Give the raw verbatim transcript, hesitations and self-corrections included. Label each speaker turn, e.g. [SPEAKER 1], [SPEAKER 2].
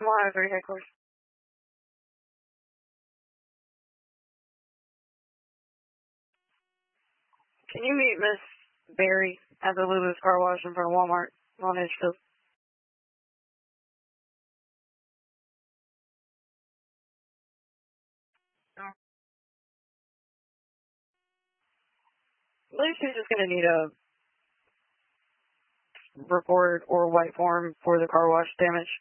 [SPEAKER 1] one oh three headquarters. Can you meet Miss Berry at the Lulu's car wash in front of Walmart on Edgefield? No. I believe she's just going to need a report or white form for the car wash damage.